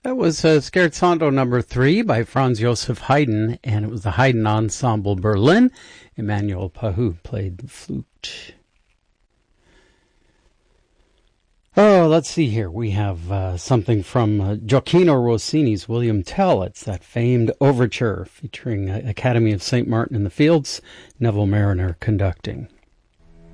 That was Scherzando number 3 by Franz Joseph Haydn, and it was the Haydn Ensemble Berlin. Emmanuel Pahou played the flute. Oh, let's see here. We have something from Gioacchino Rossini's William Tell. It's that famed overture featuring Academy of St. Martin in the Fields, Neville Marriner conducting.